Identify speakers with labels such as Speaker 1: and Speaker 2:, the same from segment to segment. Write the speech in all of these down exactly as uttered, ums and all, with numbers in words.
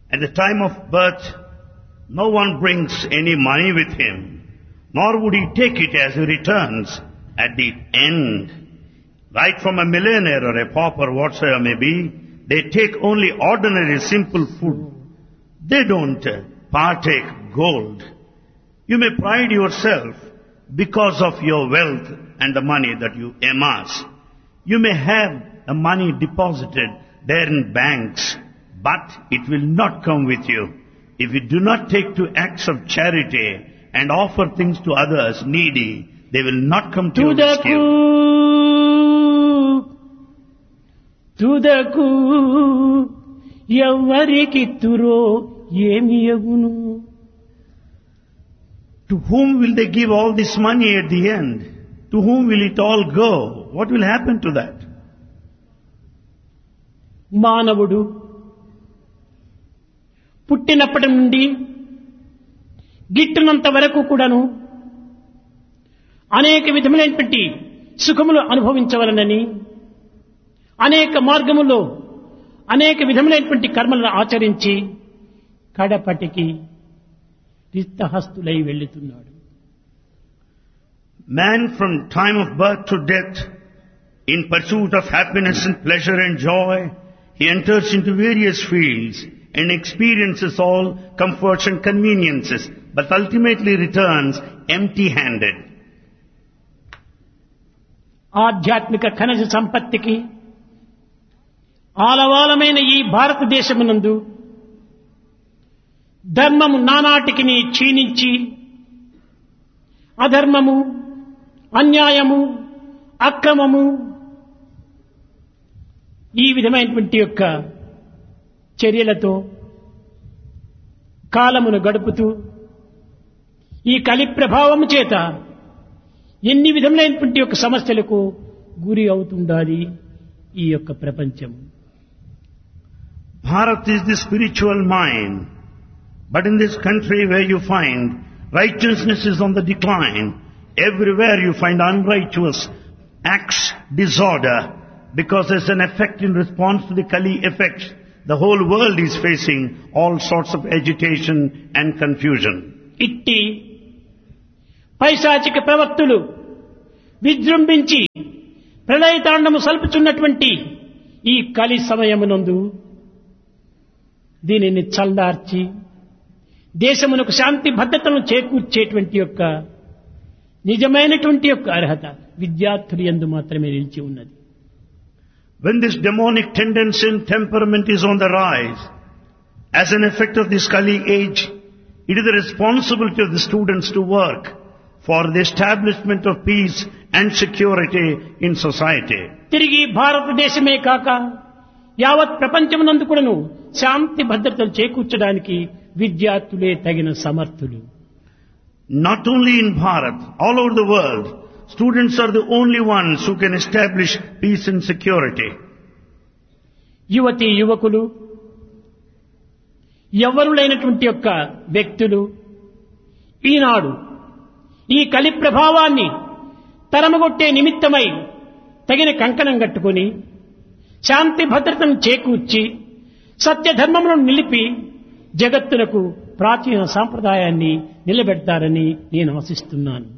Speaker 1: At the time of birth, no one brings any money with him, nor would he take it as he returns at the end. Right from a millionaire or a pauper, whatsoever may be, they take only ordinary simple food. They don't partake gold. You may pride yourself because of your wealth and the money that you amass. You may have the money deposited there in banks, but it will not come with you. If you do not take to acts of charity and offer things to others needy, they will not come to your rescue.
Speaker 2: తుదకు ఎవరికిత్తురో ఏమి యగును.
Speaker 1: To whom will they give all this money at the end? To whom will it all go? What will happen to that?
Speaker 2: మానవుడు పుట్టినప్పటి నుండి గిట్టునంత వరకు కూడాను అనేక విధములైనటువంటి సుఖములు అనుభవించవలనని, అనేక మార్గములో అనేక విధములైనటువంటి కర్మలను ఆచరించి కడపటికి రిక్తహస్తులై వెళ్ళుతున్నాడు.
Speaker 1: Man from time of birth to death, in pursuit of happiness and pleasure and joy, he enters into various fields and experiences all comforts and conveniences, but ultimately returns empty-handed.
Speaker 2: ఆధ్యాత్మిక ఖనిజ సంపత్తికి ఆలవాలమైన ఈ భారతదేశమునందు ధర్మము నానాటికి క్షీణించి అధర్మము, అన్యాయము, అక్రమము ఈ విధమైనటువంటి యొక్క చర్యలతో కాలమును గడుపుతూ ఈ కలి ప్రభావము చేత ఎన్ని విధములైనటువంటి యొక్క సమస్యలకు గురి అవుతుండాలి ఈ యొక్క ప్రపంచం.
Speaker 1: Bharat is the spiritual mind, but in this country where you find righteousness is on the decline, everywhere you find unrighteous acts, disorder, because there's an effect in response to the Kali effect. The whole world is facing all sorts of agitation and confusion.
Speaker 2: ఇట్టి పైశాచిక ప్రవక్తులు విజృంభించి ప్రళయతాండము సల్పుచున్నటువంటి ఈ కలి సమయమునందు దీనిని చల్లార్చి దేశమునకు శాంతి భద్రతను చేకూర్చేటువంటి యొక్క నిజమైనటువంటి యొక్క అర్హత విద్యార్థులు యందు మాత్రమే నిలిచి ఉన్నది.
Speaker 1: When this demonic tendency and temperament is on the rise, as an effect of this Kali age, it is the responsibility of the students to work for the establishment of peace and security in society.
Speaker 2: తిరిగి భారతదేశమే కాక యావత్ ప్రపంచమునందు కూడాను శాంతి భద్రతలు చేకూర్చడానికి విద్యార్థులే తగిన సమర్థులు.
Speaker 1: Not only in Bharat, all over the world, students are the only ones who can establish peace and security.
Speaker 2: యువతి యువకులు ఎవరులైనటువంటి యొక్క వ్యక్తులు ఈనాడు ఈ కలి ప్రభావాన్ని తరమగొట్టే నిమిత్తమై తగిన కంకణం కట్టుకొని శాంతి భద్రతను చేకూర్చి సత్యధర్మములను నిలిపి జగత్తులకు ప్రాచీన సాంప్రదాయాన్ని నిలబెడతారని నేను ఆశిస్తున్నాను.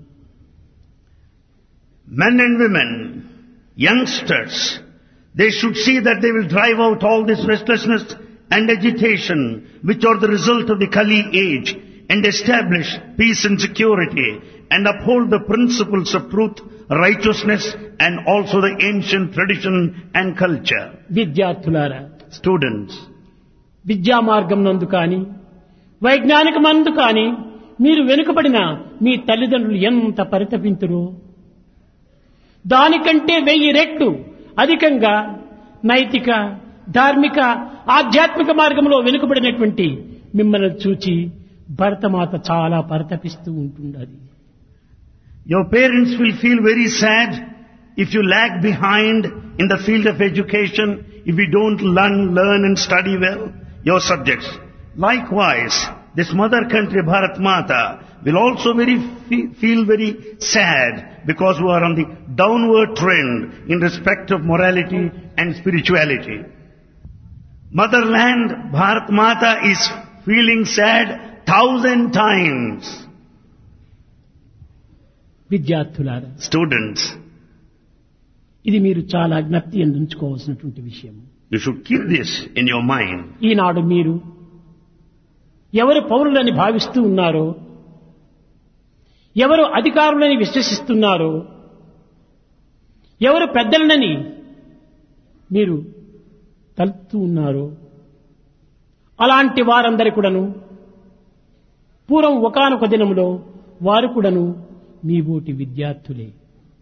Speaker 1: Men and women, youngsters, they should see that they will drive out all this restlessness and agitation which are the result of the Kali age and establish peace and security and uphold the principles of truth, righteousness and also the ancient tradition and culture.
Speaker 2: విద్యార్థులారా,
Speaker 1: Students,
Speaker 2: విద్యా మార్గం నందు కానీ వైజ్ఞానిక మందు కానీ మీరు వెనుకబడిన మీ తల్లిదండ్రులు ఎంత పరితపింతురో దానికంటే వెయ్యి రెట్లు అధికంగా నైతిక, ధార్మిక, ఆధ్యాత్మిక మార్గంలో వెనుకబడినటువంటి మిమ్మల్ని చూచి భరతమాత చాలా పరితపిస్తూ ఉంటున్నది.
Speaker 1: your parents will feel very sad if you lag behind in the field of education, if you don't learn, learn and study well your subjects. Likewise, this mother country, Bharat Mata, will also very feel very sad because we are on the downward trend in respect of morality and spirituality. Motherland, Bharat Mata is feeling sad thousand times.
Speaker 2: విద్యార్థులారా,
Speaker 1: Students,
Speaker 2: ఇది మీరు చాలా జ్ఞప్తి ఉంచుకోవాల్సినటువంటి విషయం.
Speaker 1: you should keep this in your mind.
Speaker 2: ఈనాడు మీరు ఎవరు పౌరులని భావిస్తూ ఉన్నారో, ఎవరు అధికారులని విశ్వసిస్తున్నారో, ఎవరు పెద్దలనని మీరు తలుపుతూ ఉన్నారో, అలాంటి వారందరి కూడాను పూర్వం ఒకానొక దినములో వారు కూడాను మీ బోటి విద్యార్థులే.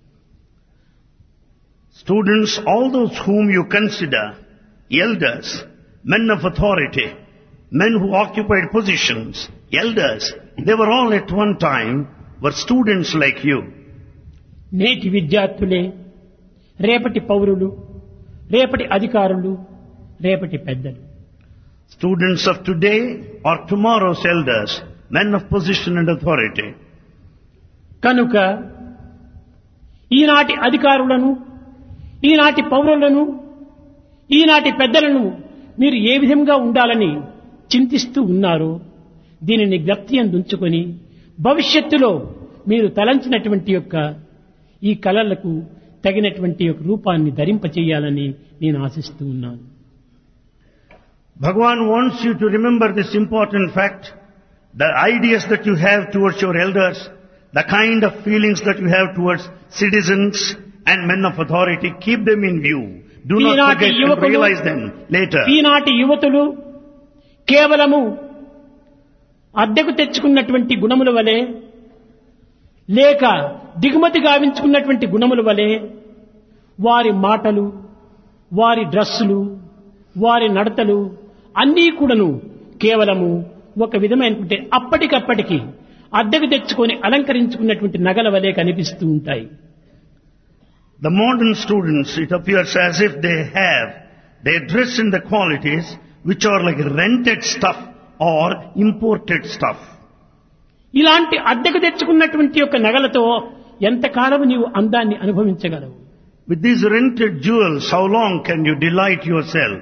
Speaker 1: Students, all those whom you consider elders, men of authority, men who occupied positions, elders, they were all at one time were students like you.
Speaker 2: నేటి విద్యార్థులే రేపటి పౌరులు, రేపటి అధికారులు, రేపటి పెద్దలు.
Speaker 1: Students of today are tomorrow's elders, men of position and authority.
Speaker 2: కనుక ఈనాటి అధికారులను, ఈనాటి పౌరులను, ఈనాటి పెద్దలను మీరు ఏ విధంగా ఉండాలని చింతిస్తూ ఉన్నారో దీనిని జ్ఞప్తి అందుంచుకొని భవిష్యత్తులో మీరు తలంచినటువంటి యొక్క ఈ కళలకు తగినటువంటి యొక్క రూపాన్ని ధరింపచేయాలని నేను ఆశిస్తూ ఉన్నాను.
Speaker 1: Bhagavan wants you to remember this important fact, the ideas that you have towards your elders, the kind of feelings that you have towards citizens and men of authority, keep them in view. Do not forget and realize them later.
Speaker 2: ఈనాటి యువతులు కేవలము అద్దెకు తెచ్చుకున్నటువంటి గుణముల వలె, లేక దిగుమతి గావించుకున్నటువంటి గుణముల వలె వారి మాటలు, వారి డ్రెస్సులు, వారి నడతలు అన్నీ కూడాను కేవలము ఒక విధమైనటువంటి అప్పటికప్పటికి అద్దెకు తెచ్చుకొని అలంకరించుకున్నటువంటి నగల వలె కనిపిస్తూ ఉంటాయి.
Speaker 1: The modern students, it appears as if they have, they dress in the qualities which are like rented stuff or imported stuff.
Speaker 2: ఇలాంటి అద్దెకు తెచ్చుకున్నటువంటి యొక్క నగలతో ఎంతకాలం నీవు అందాన్ని అనుభవించగలవు?
Speaker 1: With these rented jewels, how long can you delight yourself?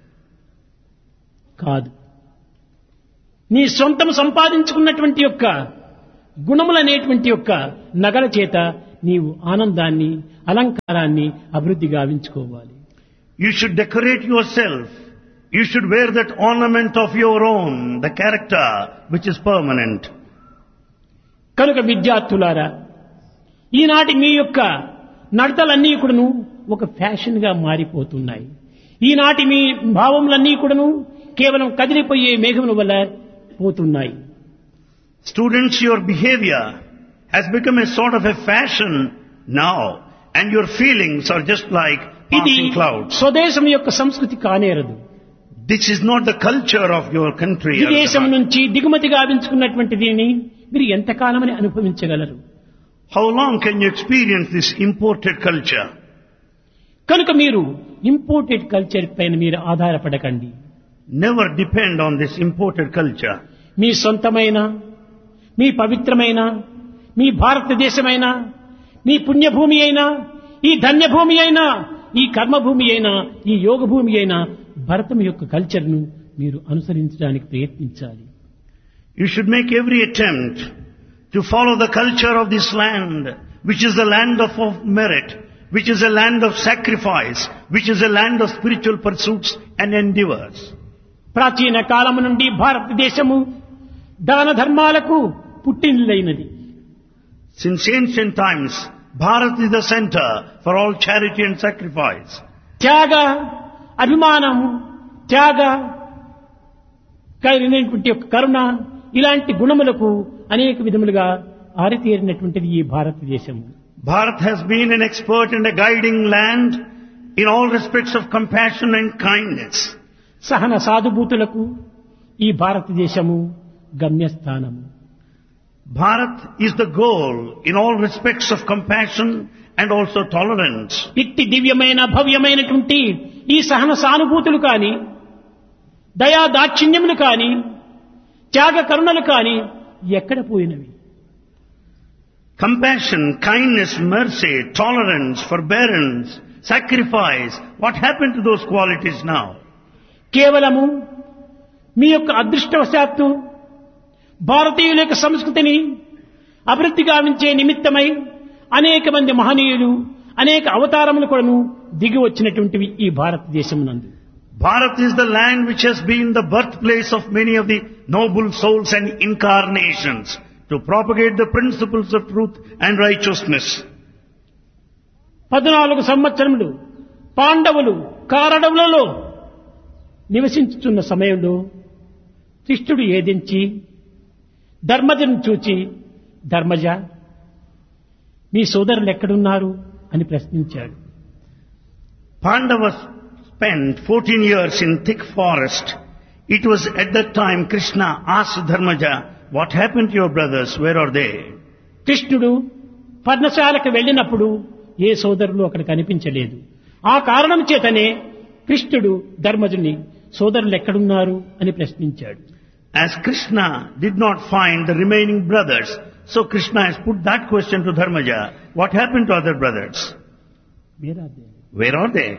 Speaker 2: కాదు. నీ సొంతం సంపాదించుకున్నటువంటి యొక్క గుణములనేటువంటి యొక్క నగల చేత నీవు ఆనందాన్ని, అలంకారాన్ని అభివృద్ధి గావించుకోవాలి.
Speaker 1: You should decorate yourself. You should wear that ornament of your own, the character which is permanent.
Speaker 2: కనుక విద్యార్థులారా, ఈనాటి మీ యొక్క నడతలన్నీ కూడాను ఒక ఫ్యాషన్ గా మారిపోతున్నాయి. ఈనాటి మీ భావములన్నీ కూడాను కేవలం కదిలిపోయే మేఘముల వల్ల పోతున్నాయి.
Speaker 1: Students, your behavior has become a sort of a fashion now, and your feelings are just like
Speaker 2: ఇది
Speaker 1: passing clouds.
Speaker 2: స్వదేశం యొక్క సంస్కృతి కానేరదు.
Speaker 1: This is not the culture of your country.
Speaker 2: విదేశం నుంచి దిగుమతి గావించుకున్నటువంటి దీనిని మీరు ఎంతకాలమని అనుభవించగలరు?
Speaker 1: How long can you experience this imported culture?
Speaker 2: కనుక మీరు imported culture పైన మీరు ఆధారపడకండి.
Speaker 1: Never depend on this imported culture.
Speaker 2: మీ సొంతమైన, మీ పవిత్రమైన, మీ భారతదేశమైన, మీ పుణ్యభూమి అయినా, ఈ ధన్యభూమి అయినా, ఈ కర్మభూమి అయినా, ఈ యోగ భూమి అయినా భరతం యొక్క కల్చర్ను మీరు అనుసరించడానికి ప్రయత్నించాలి.
Speaker 1: You should make every attempt to follow the culture of this land, which is a land of, of merit, which is a land of sacrifice, which is a land of spiritual pursuits and endeavors.
Speaker 2: ప్రాచీన కాలము నుండి భారతదేశము దాన ధర్మాలకు పుట్టినిల్లైనది.
Speaker 1: Since ancient times, Bharat is the center for all charity and sacrifice.
Speaker 2: త్యాగ, అభిమానము, త్యాగ కలిగినటువంటి యొక్క కరుణ, ఇలాంటి గుణములకు అనేక విధములుగా ఆరితేరినటువంటిది ఈ భారతదేశము.
Speaker 1: Bharat has been an expert and a guiding land in all respects of compassion and kindness.
Speaker 2: సహన సాధుభూతులకు ఈ భారతదేశము గమ్యస్థానము.
Speaker 1: Bharat is the goal in all respects of compassion and also tolerance.
Speaker 2: ఇట్టి దివ్యమైన భవ్యమైనటువంటి ఈ సహన సానుభూతులు కాని, దయా దాక్షిణ్యములు కాని, త్యాగ కరుణలు కాని ఎక్కడ పోయినవి?
Speaker 1: Compassion, kindness, mercy, tolerance, forbearance, sacrifice. What happened to those qualities now?
Speaker 2: కేవలము మీ యొక్క అదృష్టవశాత్తు భారతీయుల యొక్క సంస్కృతిని అభివృద్ధి గావించే నిమిత్తమై అనేక మంది మహనీయులు అనేక అవతారములు కూడాను దిగి వచ్చినటువంటివి ఈ భారతదేశమునందు.
Speaker 1: Bharat is the land which has been the birthplace of many of the noble souls and incarnations to propagate the principles of truth and righteousness.
Speaker 2: పద్నాలుగు సంవత్సరములు పాండవులు కారడవులలో నివసించుతున్న సమయంలో కృష్ణుడు ఏదించి ధర్మజను చూచి, ధర్మజ మీ సోదరులు ఎక్కడున్నారు అని ప్రశ్నించాడు.
Speaker 1: Pandavas spent fourteen years in thick forest. It was at that time Krishna asked Dharmaja, what happened to your brothers? Where are they?
Speaker 2: కృష్ణుడు పర్ణశాలకు వెళ్ళినప్పుడు ఏ సోదరులు అక్కడ కనిపించలేదు. ఆ కారణం చేతనే కృష్ణుడు ధర్మజుని సోదరులు ఎక్కడున్నారు అని ప్రశ్నించాడు.
Speaker 1: As Krishna did not find the remaining brothers, so Krishna has put that question to Dharmaja, what happened to other brothers?
Speaker 2: Where are they?
Speaker 1: Where are they?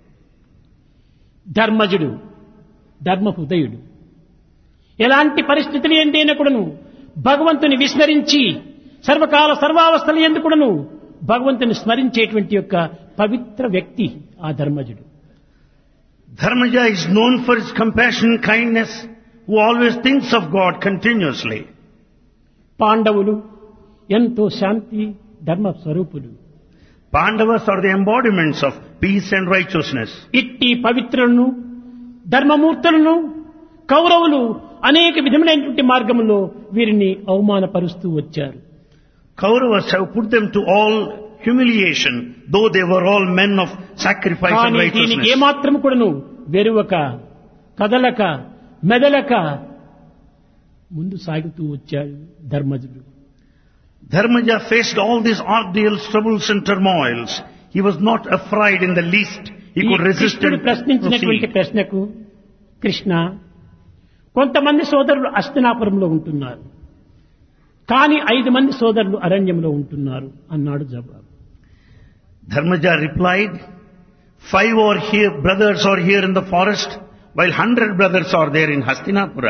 Speaker 2: ధర్మజుడు ధర్మ హృదయుడు ఎలాంటి పరిస్థితులు ఏంటైనా కూడాను భగవంతుని విస్మరించి సర్వకాల సర్వావస్థలు ఎందు కూడాను భగవంతుని స్మరించేటువంటి యొక్క పవిత్ర వ్యక్తి ఆ ధర్మజుడు.
Speaker 1: Dharmaja is known for his compassion, kindness, who always thinks of God continuously.
Speaker 2: పాండవులు ఎంతో శాంతి ధర్మ స్వరూపులు.
Speaker 1: Pandavas are the embodiments of peace and righteousness.
Speaker 2: ఇట్టి పవిత్రులను ధర్మమూర్తులను కౌరవులు అనేక విధములైనటువంటి మార్గంలో వీరిని అవమానపరుస్తూ వచ్చారు.
Speaker 1: Kauravas have put them to all humiliation, though they were all men of sacrifice and
Speaker 2: కానీ దీనికి
Speaker 1: righteousness.
Speaker 2: ఏమాత్రం కూడాను వెరువక కదలక మెదలక ముందు సాగుతూ వచ్చాడు ధర్మజుడు.
Speaker 1: Dharmaja faced all these ordeals, troubles and turmoils. He was not afraid in the least. He
Speaker 2: ఈ
Speaker 1: could resist
Speaker 2: కృష్ణుడు
Speaker 1: and
Speaker 2: ప్రశ్నించినటువంటి
Speaker 1: proceed.
Speaker 2: ప్రశ్నకు కృష్ణ కొంతమంది సోదరులు అస్తినాపురంలో ఉంటున్నారు, కానీ ఐదు మంది సోదరులు అరణ్యంలో ఉంటున్నారు అన్నాడు జవాబు.
Speaker 1: Dharmaja replied, five are here, brothers are here in the forest, while hundred brothers are there in Hastinapura.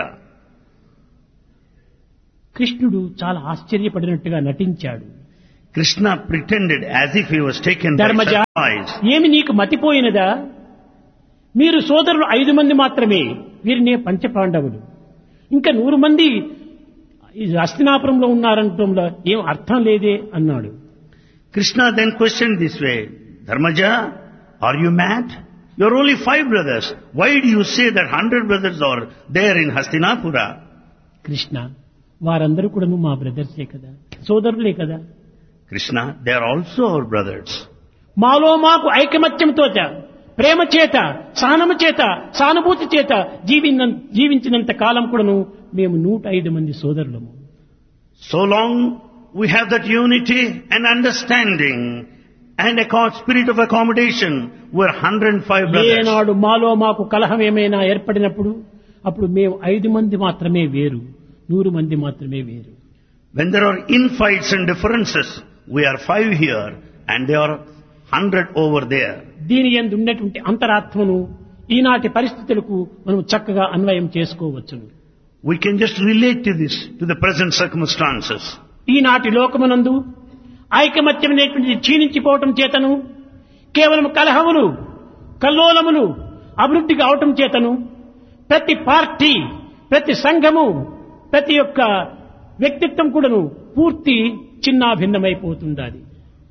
Speaker 2: కృష్ణుడు చాలా ఆశ్చర్యపడినట్టుగా నటించాడు.
Speaker 1: Krishna pretended as if he was taken by
Speaker 2: Dharmaja
Speaker 1: surprise.
Speaker 2: ఏమి నీకు మతిపోయినదా? మీరు సోదరులు ఐదు మంది మాత్రమే, వీరినే పంచపాండవులు, ఇంకా నూరు మంది ఈ హస్తినాపురంలో ఉన్నారంటంలో ఏం అర్థం లేదే అన్నాడు.
Speaker 1: Krishna then questioned this way, Dharmaja, are you mad? You are only five brothers. Why do you say that hundred brothers are there in Hastinapura?
Speaker 2: Krishna, వారందరూ కూడా మా బ్రదర్సే కదా, సోదరులే కదా.
Speaker 1: Krishna, they are also our brothers.
Speaker 2: మాలో మాకు ఐకమత్యంతో ప్రేమ చేత సహనము చేత సానుభూతి చేత జీవిన జీవించినంత కాలం కూడాను మేము నూట ఐదు మంది సోదరులము.
Speaker 1: So long we have that unity and understanding and a co- spirit of accommodation, we are one hundred five brothers.
Speaker 2: ఏనాడు మాలో మాకు కలహం ఏమైనా ఏర్పడినప్పుడు అప్పుడు మేము ఐదు మంది మాత్రమే వేరు, నూరు మంది మాత్రమే వేరు.
Speaker 1: When there are infights and differences, we are five here and they are hundred over there.
Speaker 2: దీని యందు ఉన్నటువంటి అంతరాత్మను ఈనాటి పరిస్థితులకు మనం చక్కగా అన్వయం చేసుకోవచ్చును.
Speaker 1: We can just relate to this, to the present circumstances.
Speaker 2: ఈనాటి లోకమునందు ఐకమత్యం అనేటువంటిది క్షీణించిపోవటం చేతను, కేవలం కలహములు కల్లోలములు అభివృద్ధి కావటం చేతను ప్రతి పార్టీ, ప్రతి సంఘము, ప్రతి ఒక్క వ్యక్తిత్వం కూడాను పూర్తి చిన్నాభిన్నమైపోతుండాలి.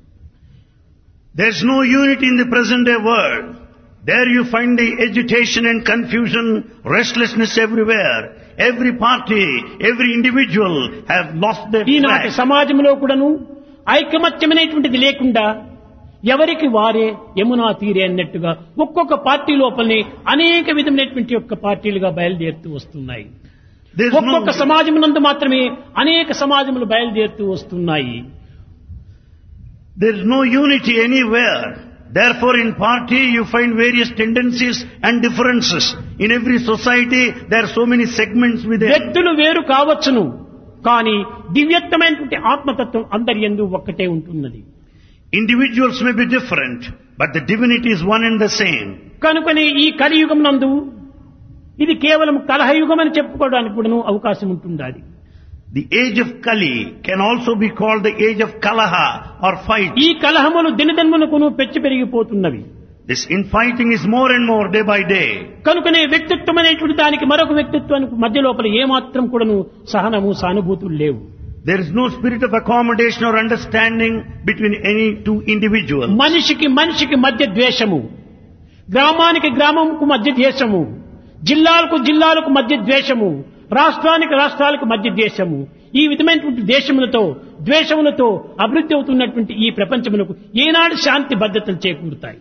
Speaker 1: There's no unity in the present day world. There you find the agitation and confusion, restlessness everywhere. Every party, every individual have lost their
Speaker 2: ఈనాటి
Speaker 1: track.
Speaker 2: సమాజంలో కూడాను ఐకమత్యం అనేటువంటిది లేకుండా ఎవరికి వారే యమునా తీరే అన్నట్టుగా ఒక్కొక్క పార్టీ లోపలనే అనేక విధమైనటువంటి యొక్క పార్టీలుగా బయలుదేరుతూ వస్తున్నాయి.
Speaker 1: There's
Speaker 2: ఒక్కొక్క
Speaker 1: no,
Speaker 2: సమాజమునందు మాత్రమే అనేక సమాజములు బయలుదేరుతూ వస్తున్నాయి.
Speaker 1: there's no unity anywhere. Therefore in party you find various tendencies and differences. In every society there are so many segments within.
Speaker 2: వ్యక్తులు వేరు కావచ్చును, కానీ దివ్యత్వమైనటువంటి ఆత్మతత్వం అందరి యందు ఒక్కటే ఉంటున్నది.
Speaker 1: Individuals may be different, but the divinity is one and the same.
Speaker 2: కనుకనే ఈ కలియుగం నందు ఇది కేవలం కలహయుగం అని చెప్పుకోవడానికి కూడా అవకాశం ఉంటుండాలి.
Speaker 1: The age of Kali can also be called the age of Kalaha or fight.
Speaker 2: ఈ కలహములు దినదినమునకును పెచ్చి పెరిగిపోతున్నవి.
Speaker 1: This infighting is more and more day by day.
Speaker 2: కనుకనే వ్యక్తిత్వం అనేటువంటి దానికి మరొక వ్యక్తిత్వానికి మధ్య లోపల ఏమాత్రం కూడాను సహనము సానుభూతులు లేవు.
Speaker 1: There is no spirit of accommodation or understanding between any two individuals.
Speaker 2: మనిషికి మనిషికి మధ్య ద్వేషము, గ్రామానికి గ్రామంకు మధ్య ద్వేషము, జిల్లాలకు జిల్లాలకు మధ్య ద్వేషము, రాష్ట్రానికి రాష్ట్రాలకు మధ్య ద్వేషము, ఈ విధమైనటువంటి దేశములతో ద్వేషములతో అభివృద్ధి అవుతున్నటువంటి ఈ ప్రపంచములకు ఏనాడు శాంతి భద్రతలు చేకూరుతాయి?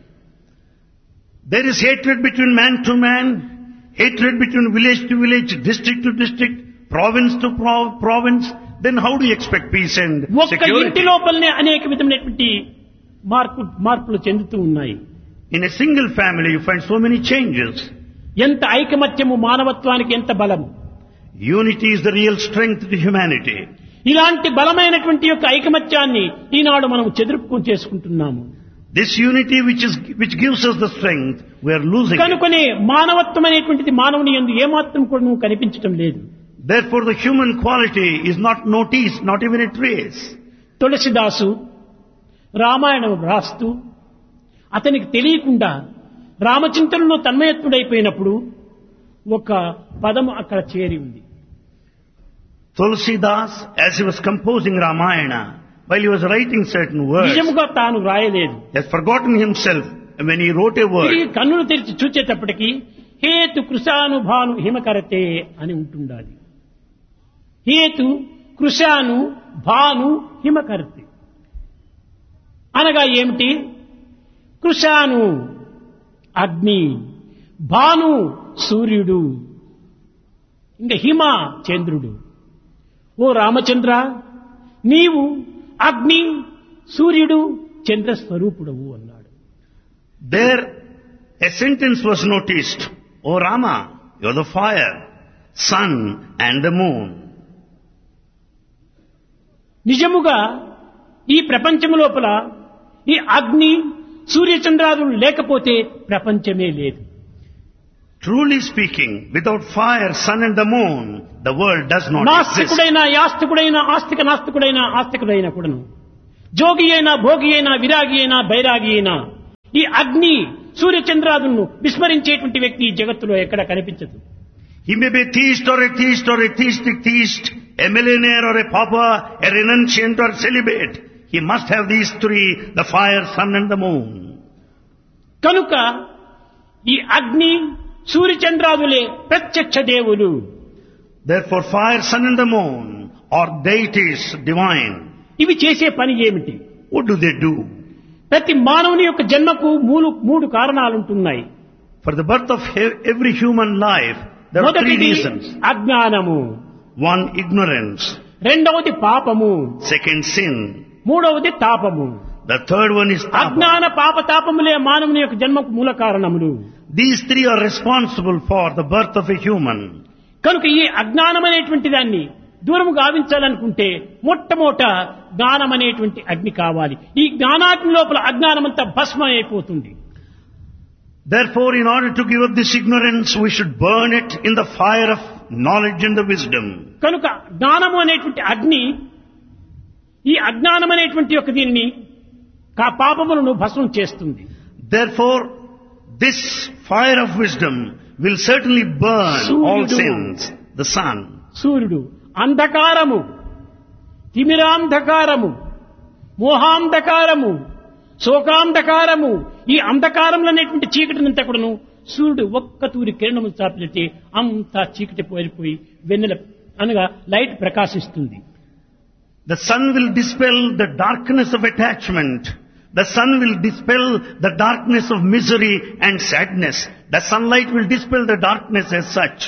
Speaker 1: There is hatred between man to man, hatred between village to village, district to district, province to pro- province. Then how do you expect peace and
Speaker 2: ఒక్క ఇంటి
Speaker 1: security?
Speaker 2: లోపలనే అనేక విధమైనటువంటి మార్పు మార్పులు చెందుతూ ఉన్నాయి.
Speaker 1: In a single family you find so many changes.
Speaker 2: ఎంత ఐకమత్యము మానవత్వానికి ఎంత బలము!
Speaker 1: Unity is the real strength to humanity.
Speaker 2: ఇలాంటి బలమైనటువంటి యొక్క ఐకమత్యాన్ని ఈనాడు మనం చెదురుపుకొని చేసుకుంటున్నాము.
Speaker 1: This unity which is which gives us the strength, we are losing it.
Speaker 2: కనుకనే మానవత్వం అనేటువంటిది మానవుని యందు ఏమాత్రం కూడా కనిపించటం లేదు.
Speaker 1: Therefore the human quality is not noticed, not even a trace.
Speaker 2: తులసిదాసు Ramayanam రాస్తూ అతనికి తెలియకుండా రామచింతనలో తన్మయత్తుడైపోయినప్పుడు ఒక పదము అక్కడ చేరి ఉంది.
Speaker 1: Tulsidas, as he was composing Ramayana, while he was writing certain words,
Speaker 2: నిజముగా తాను రాయలేదు.
Speaker 1: he has forgotten himself when he wrote a word.
Speaker 2: తిరిగి కన్నులు తెరిచి చూచేటప్పటికి హేతు కృషాను భాను హిమకరతే అని ఉంటుండాలి. హేతు కృషాను భాను హిమకరతే అనగా ఏమిటి? కృషాను అగ్ని, భాను సూర్యుడు, ఇంకా హిమ చంద్రుడు. ఓ రామచంద్ర, నీవు అగ్ని, సూర్యుడు, చంద్ర స్వరూపుడవు అన్నాడు.
Speaker 1: There a sentence was noticed. O Rama, you are the fire, sun and the moon.
Speaker 2: నిజముగా ఈ ప్రపంచము లోపల ఈ అగ్ని సూర్యచంద్రాదులు లేకపోతే ప్రపంచమే లేదు.
Speaker 1: Truly speaking, without fire, sun and the moon, the world does not exist.
Speaker 2: నాస్తికుడైనా యాస్తికుడైనా ఆస్తిక నాస్తికుడైనా ఆస్తికుడైనా కూడాను, జోగి అయినా భోగి అయినా విరాగి అయినా బైరాగి అయినా ఈ అగ్ని సూర్యచంద్రాదులను విస్మరించేటువంటి వ్యక్తి ఈ జగత్తులో ఎక్కడ కనిపించదు.
Speaker 1: He may be a theist or a theist or a theistic theist, a millionaire or a pauper, a renunciant or celibate. He must have these three, the fire, sun and the moon.
Speaker 2: కనుక ఈ అగ్ని సూర్యచంద్రాదులే ప్రత్యక్ష దేవులు.
Speaker 1: Therefore fire, sun and the moon are deities divine.
Speaker 2: ఇవి చేసే పని ఏమిటి?
Speaker 1: What do they do?
Speaker 2: ప్రతి మానవుని యొక్క జన్మకు మూడు మూడు కారణాలుంటున్నాయి.
Speaker 1: For the birth of he- every human life, there are three
Speaker 2: మొదటిది
Speaker 1: reasons.
Speaker 2: అజ్ఞానము,
Speaker 1: One, ignorance.
Speaker 2: రెండవది పాపము,
Speaker 1: Second, sin.
Speaker 2: మూడవది తాపము.
Speaker 1: The third one is tapa.
Speaker 2: అజ్ఞాన పాప తాపములే మానవుని యొక్క జన్మకు మూల కారణములు.
Speaker 1: These three are responsible for the birth of a human.
Speaker 2: కనుక ఈ అజ్ఞానం అనేటువంటి దాన్ని దూరము గావించాలనుకుంటే మొట్టమొదట జ్ఞానం అనేటువంటి అగ్ని కావాలి. ఈ జ్ఞానాగ్ని లోపల అజ్ఞానమంతా భస్మం అయిపోతుంది.
Speaker 1: Therefore, in order to give up this ignorance, we should burn it in the fire of knowledge and the wisdom.
Speaker 2: కనుక జ్ఞానము అనేటువంటి అగ్ని ఈ అజ్ఞానం అనేటువంటి యొక్క దీనిని కా పాపములను భస్మం చేస్తుంది.
Speaker 1: Therefore, this fire of wisdom will certainly burn all
Speaker 2: Suryadu.
Speaker 1: sins. The sun.
Speaker 2: సూర్యుడు అంధకారము, తిమిరాంధకారము, మోహాంధకారము, శోకాంధకారము, ఈ అంధకారంలో అనేటువంటి చీకటినంతా కూడాను సూర్యుడు ఒక్క తూరి కిరణము చాపితే అంతా చీకటి పోయిపోయి వెన్నెల అనగా లైట్ ప్రకాశిస్తుంది.
Speaker 1: The sun will dispel the darkness of attachment. The sun will dispel the darkness of misery and sadness. The sunlight will dispel the darkness as such.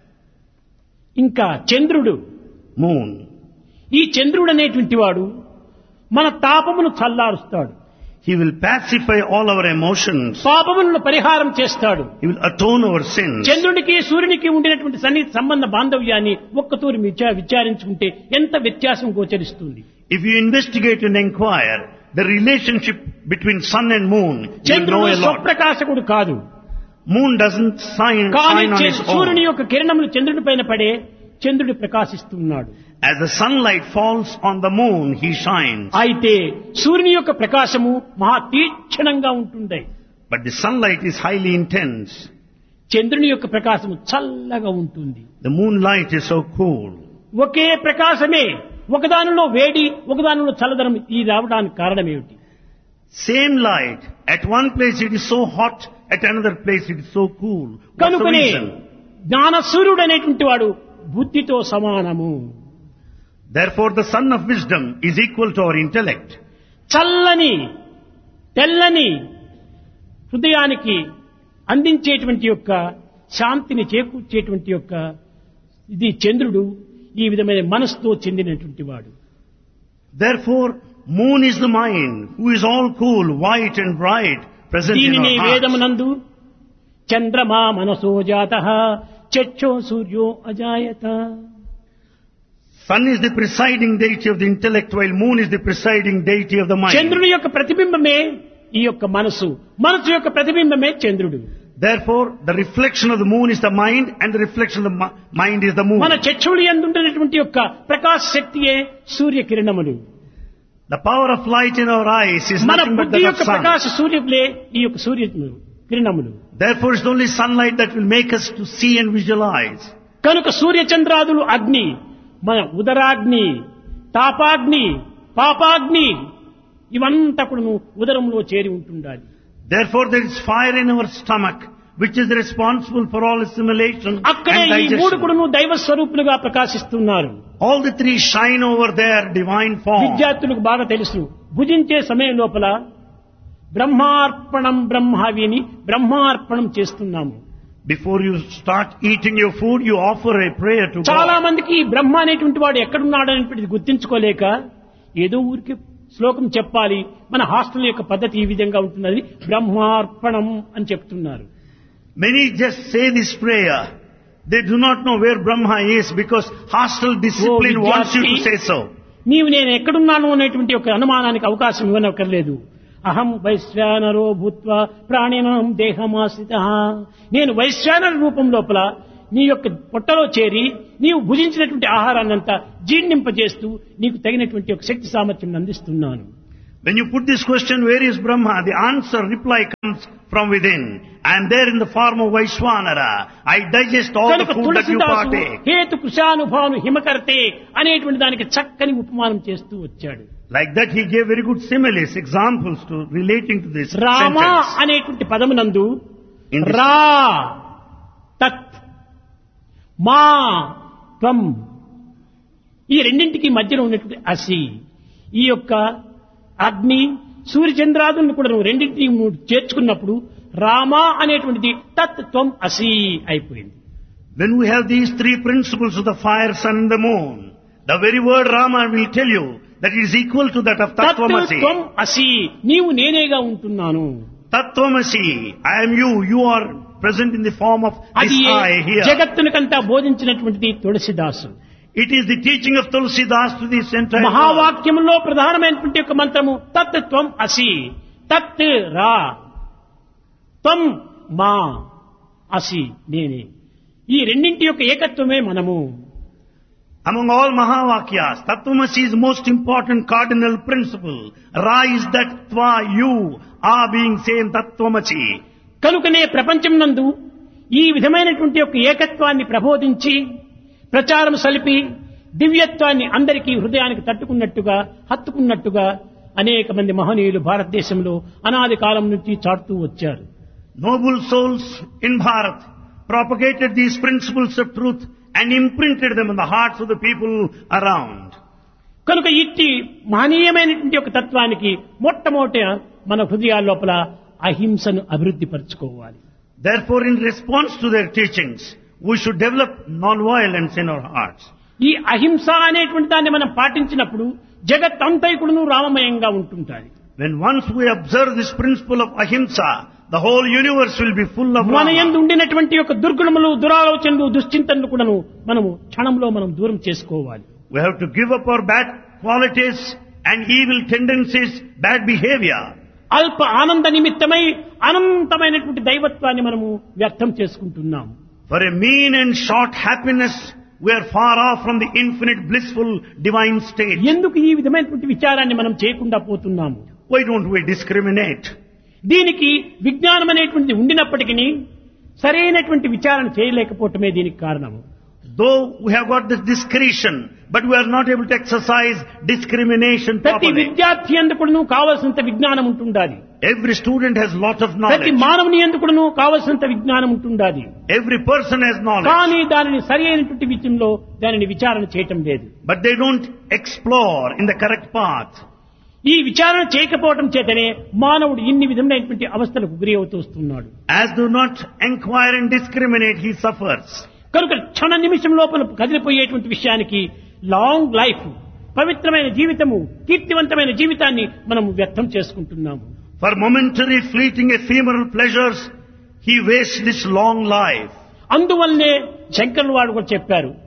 Speaker 2: ఇంకా చంద్రుడు,
Speaker 1: Moon.
Speaker 2: ఈ చంద్రుడు అనేటువంటి వాడు మన తాపమును చల్లారుస్తాడు,
Speaker 1: He will pacify all our emotions.
Speaker 2: పాపములను పరిహారం చేస్తాడు.
Speaker 1: He will atone our sins.
Speaker 2: చంద్రుడికి సూర్యునికి ఉండినటువంటి సన్నిహిత సంబంధ బాంధవ్యాన్ని ఒక్కతూరి విచా విచారించుకుంటే ఎంత వ్యత్యాసం గోచరిస్తుంది.
Speaker 1: If you investigate and inquire the relationship between sun and moon, you will know
Speaker 2: చంద్రుడు
Speaker 1: a lot.
Speaker 2: స్వప్రకాశకుడు కాదు.
Speaker 1: Moon doesn't shine,
Speaker 2: కానీ
Speaker 1: shine on
Speaker 2: చే-
Speaker 1: its
Speaker 2: సూర్యుని
Speaker 1: own.
Speaker 2: యొక్క కిరణములు చంద్రుడి పైన పడే చంద్రుడు ప్రకాశిస్తున్నాడు.
Speaker 1: As the sunlight falls on the moon, he shines.
Speaker 2: అయితే సూర్యుని యొక్క ప్రకాశము మహా తీక్షణంగా ఉంటుంది.
Speaker 1: But the sunlight is highly intense.
Speaker 2: చంద్రుని యొక్క ప్రకాశము చల్లగా ఉంటుంది.
Speaker 1: The moonlight is so cool.
Speaker 2: ఒకే ప్రకాశమే ఒకదానిలో వేడి ఒకదానిలో చల్లదనం ఈ రావడానికి కారణం ఏమిటి?
Speaker 1: Same light. At one place it is so hot, at another place it is so cool. What's the
Speaker 2: కనుకనే
Speaker 1: reason?
Speaker 2: జ్ఞాన సూర్యుడు అనేటువంటి వాడు బుద్ధితో సమానము.
Speaker 1: Therefore the sun of wisdom is equal to our intellect.
Speaker 2: చల్లని తెల్లని హృదయానికి అందించేటువంటి యొక్క శాంతిని చేకూర్చేటువంటి యొక్క ఇది చంద్రుడు. ఈ విధమైన మనసుతో చెందినటువంటి వాడు.
Speaker 1: Therefore moon is the mind, who is all cool, white and bright, present in
Speaker 2: దీనిని
Speaker 1: our hearts.
Speaker 2: వేదమునందు చంద్రమా మనసో జాతః చక్షో సూర్యో అజాయత.
Speaker 1: Sun is the presiding deity of the intellect, while moon is the presiding deity of the mind.
Speaker 2: చంద్రుని యొక్క ప్రతిబింబమే ఈ యొక్క మనసు, మనసు యొక్క ప్రతిబింబమే చంద్రుడు.
Speaker 1: Therefore, the reflection of the moon is the mind, and the reflection of the mi- mind is the moon.
Speaker 2: మన చక్షువులు యందుండేటువంటి యొక్క ప్రకాశ శక్తియే సూర్య కిరణములు.
Speaker 1: The power of light in our eyes is
Speaker 2: మన
Speaker 1: nothing but
Speaker 2: బుద్ధి
Speaker 1: that
Speaker 2: యొక్క
Speaker 1: of sun.
Speaker 2: ప్రకాశ సూర్యులే ఈ యొక్క సూర్య కిరణములు.
Speaker 1: Therefore, it's only sunlight that will make us to see and visualize.
Speaker 2: కనుక సూర్య చంద్రాదులు అగ్ని, మన ఉదరాగ్ని, తాపాగ్ని, పాపాగ్ని ఇవంతా కూడా ఉదరంలో చేరి ఉంటుండాలి.
Speaker 1: Therefore, there is fire in our stomach, which is responsible for all assimilation
Speaker 2: అక్కడే
Speaker 1: and
Speaker 2: ఈ మూడు
Speaker 1: digestion.
Speaker 2: కూడా దైవ స్వరూపులుగా ప్రకాశిస్తున్నారు.
Speaker 1: All the three shine over their divine form.
Speaker 2: విద్యార్థులకు బాగా తెలుసు, భుజించే సమయం లోపల బ్రహ్మార్పణం బ్రహ్మావిని బ్రహ్మార్పణం చేస్తున్నాము.
Speaker 1: Before you start eating your food, you offer a prayer to
Speaker 2: చాలా
Speaker 1: God.
Speaker 2: మందికి ఈ బ్రహ్మ అనేటువంటి వాడు ఎక్కడున్నాడు అనేటువంటిది గుర్తించుకోలేక ఏదో ఊరికి శ్లోకం చెప్పాలి, మన హాస్టల్ యొక్క పద్ధతి ఈ విధంగా ఉంటున్నది, బ్రహ్మార్పణం అని చెప్తున్నారు.
Speaker 1: Many just say this prayer. They do not know where Brahma is because hostile discipline
Speaker 2: Oh,
Speaker 1: wants you to
Speaker 2: విద్యార్థి,
Speaker 1: say so.
Speaker 2: నీవు నేను ఎక్కడున్నాను అనేటువంటి ఒక అనుమానానికి అవకాశం ఇవ్వనక్కర్లేదు. అహం వైశ్వానరో భూత్వా ప్రాణినాం దేహమాశ్రిత. నేను వైశ్వానర రూపం లోపల నీ యొక్క పొట్టలో చేరి నీవు భుజించినటువంటి ఆహారాన్నంతా జీర్ణింపజేస్తూ నీకు తగినటువంటి ఒక శక్తి సామర్థ్యం అందిస్తున్నాను.
Speaker 1: When you put this question, where is Brahma? The answer, reply comes from within. I am there in the form of Vaishwanara. I digest all the
Speaker 2: కనుక
Speaker 1: food that you
Speaker 2: తులసిదాసు
Speaker 1: partake.
Speaker 2: హేతు కృషానుభాను హిమకర్తే అనేటువంటి దానికి చక్కని ఉపమానం చేస్తూ వచ్చాడు.
Speaker 1: Like that he gave very good similes, examples to relating to this
Speaker 2: Rama
Speaker 1: sentence.
Speaker 2: అనేటువంటి పదమునందు
Speaker 1: In this-
Speaker 2: రా తత్ మా త్వం ఈ రెండింటికి మధ్యలో ఉన్నటువంటి అసి, ఈ యొక్క అగ్ని సూర్యచంద్రాదులను కూడా నువ్వు రెండింటిని మూడు చేర్చుకున్నప్పుడు రామ అనేటువంటిది తత్ త్వం అసి అయిపోయింది.
Speaker 1: When we have these three principles of the fire, sun and the moon, the very word Rama will tell you that it is equal to that of
Speaker 2: తత్
Speaker 1: Tattvamasi.
Speaker 2: త్వం అసి, నీవు నేనేగా ఉంటున్నాను.
Speaker 1: Tattvamasi, I am you, you are present in the form of
Speaker 2: అది
Speaker 1: this I here.
Speaker 2: జగత్తునికంతా బోధించినటువంటిది తులసిదాసు.
Speaker 1: It is the teaching of Tulsidas to this entire world.
Speaker 2: మహావాక్యంలో ప్రధానమైనటువంటి ఒక మంత్రము తత్ త్వం అసి, తత్ రా, త్వం మా, అసి నేనే. ఈ రెండింటి యొక్క ఏకత్వమే మనము.
Speaker 1: Among all Mahavakyas, Tattvamasi is the most important cardinal principle. Ra is that Tva, you, are being same Tattvamasi.
Speaker 2: కనుకనే ప్రపంచం నందు ఈ విధమైనటువంటి యొక్క ఏకత్వాన్ని ప్రబోధించి ప్రచారం సలిపి దివ్యత్వాన్ని అందరికీ హృదయానికి తట్టుకున్నట్టుగా హత్తుకున్నట్టుగా అనేక మంది మహనీయులు భారతదేశంలో అనాది కాలం నుంచి చాటుతూ వచ్చారు.
Speaker 1: Noble souls in Bharat propagated these principles of truth and imprinted them in the hearts of the people around.
Speaker 2: కనుక ఇట్టి మహనీయమైనటువంటి ఒక తత్వానికి మొట్టమొదట మన హృదయాల లోపల అహింసను అభివృద్ధి పరచుకోవాలి.
Speaker 1: Therefore, in response to their teachings, we should develop non-violence in our hearts.
Speaker 2: ఈ అహింస అనేటువంటి దాన్ని మనం పాటించినప్పుడు జగత్ అంతైకుడును రామమయంగా ఉంటుంటాయి.
Speaker 1: When once we observe this principle of ahimsa, the whole universe will be full of
Speaker 2: మన
Speaker 1: Rama.
Speaker 2: యందు ఉండినటువంటి యొక్క దుర్గుణములు దురాలోచనలు దుశ్చింతనలు కూడాను మనము క్షణంలో మనం దూరం చేసుకోవాలి.
Speaker 1: We have to give up our bad qualities and evil tendencies, bad behavior.
Speaker 2: అల్ప ఆనంద నిమిత్తమై అనంతమైనటువంటి దైవత్వాన్ని మనము వ్యర్థం చేసుకుంటున్నాము.
Speaker 1: For a mean and short happiness, we are far off from the infinite blissful divine state.
Speaker 2: ఎందుకు ఈ విధమైనటువంటి విచారాన్ని మనం చేయకుండా పోతున్నాము?
Speaker 1: Why don't we discriminate?
Speaker 2: దీనికి విజ్ఞానం అనేటువంటిది ఉండినప్పటికీ సరైనటువంటి విచారణ చేయలేకపోవటమే దీనికి కారణము.
Speaker 1: Though we have got this discretion, but we are not able to exercise discrimination
Speaker 2: ప్రతి
Speaker 1: properly.
Speaker 2: విద్యార్థి ఎందుకును కావలసినంత విజ్ఞానం ఉంటుండాలి.
Speaker 1: Every student has lot of
Speaker 2: ప్రతి
Speaker 1: knowledge.
Speaker 2: మానవుని ఎందుకును కావలసినంత విజ్ఞానం ఉంటుండాలి.
Speaker 1: Every person has knowledge.
Speaker 2: కానీ దానిని సరి అయినటువంటి విషయంలో దానిని విచారణ చేయటం లేదు.
Speaker 1: But they don't explore in the correct path.
Speaker 2: ఈ విచారణ చేయకపోవటం చేతనే మానవుడు ఇన్ని విధమైనటువంటి అవస్థలకు గురి అవుతూ వస్తున్నాడు.
Speaker 1: As do not inquire and discriminate, he suffers.
Speaker 2: కనుక క్షణ నిమిషం లోపల కదిలిపోయేటువంటి విషయానికి లాంగ్ లైఫ్, పవిత్రమైన జీవితము, కీర్తివంతమైన జీవితాన్ని మనం వ్యర్థం చేసుకుంటున్నాము.
Speaker 1: For momentary fleeting ephemeral pleasures, he wastes this long life.
Speaker 2: అందువల్లనే శంకరులు వారు కూడా చెప్పారు,